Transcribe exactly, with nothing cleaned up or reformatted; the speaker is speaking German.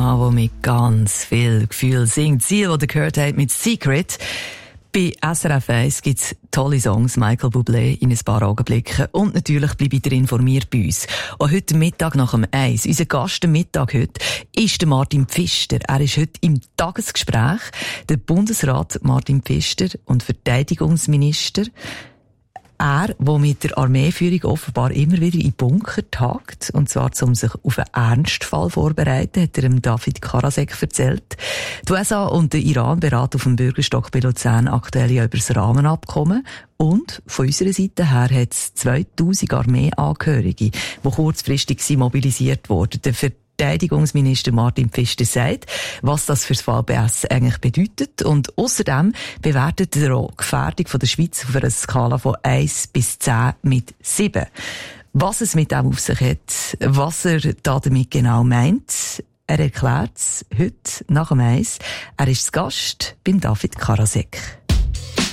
Mann, der mit ganz viel Gefühl singt. Sie, die ihr gehört habt mit Secret. Bei S R F eins gibt es tolle Songs, Michael Bublé in ein paar Augenblicken. Und natürlich bleibt ihr informiert bei uns. Und heute Mittag nach dem Eis, unser Gast am Mittag heute, ist der Martin Pfister. Er ist heute im Tagesgespräch. Der Bundesrat Martin Pfister und Verteidigungsminister. Er, der mit der Armeeführung offenbar immer wieder in Bunker tagt, und zwar um sich auf einen Ernstfall vorzubereiten, hat er dem David Karasek erzählt. Die U S A und der Iran beraten auf dem Bürgerstock bei Luzern aktuell über das Rahmenabkommen. Und von unserer Seite her hat es zweitausend Armeeangehörige, die kurzfristig mobilisiert wurden. Der Verteidigungsminister Martin Pfister sagt, was das für das V B S eigentlich bedeutet. Und außerdem bewertet er auch die Gefährdung von der Schweiz auf einer Skala von eins bis zehn mit sieben. Was es mit dem auf sich hat, was er damit genau meint, er erklärt es heute nach dem Eis. Er ist zu Gast beim David Karasek.